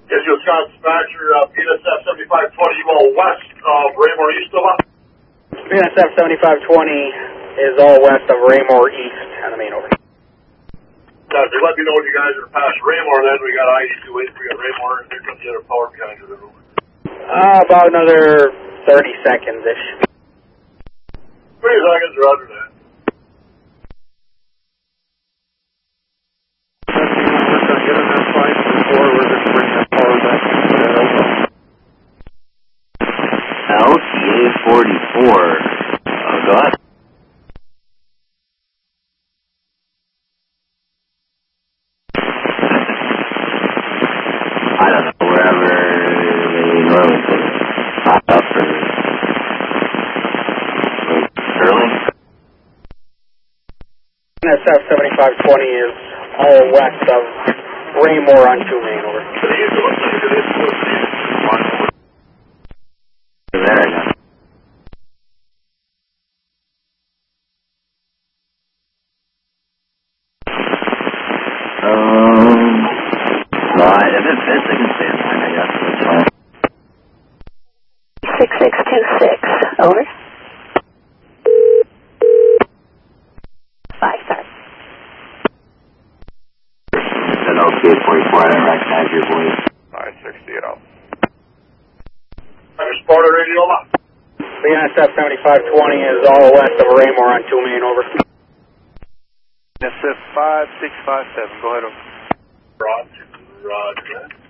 Is your Scott Dispatcher, PSF 7520, well, west of Raymore East of us? PSF 7520 is all west of Raymore East on the main over. If you let me know when you guys are past Raymore, then we got I-82, we got Raymore, and here comes the other power behind you. About another 30 seconds-ish. 30 seconds, roger that. We're going to get on that flight before we're going to bring that power back into that LTA 44. Oh, go ahead. I don't know, wherever they normally put it. Pop up or Sterling? PSF 7520 is all west of Raymore on 2 main over. There again. If it fits, I can stay in line, I guess. That's fine. 6626, over. 5, sorry. It's an LTA 44, I didn't recognize your voice. 960 out. Undersport radio, PSF 7520 is all west of Raymore on 2 main over. SF 5657, go ahead over. Roger, roger.